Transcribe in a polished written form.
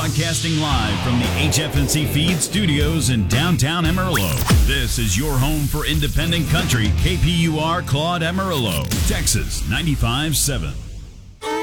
broadcasting live from the HFNC Feed Studios in downtown Amarillo. This is your home for independent country, KPUR Claude Amarillo, Texas 95.7.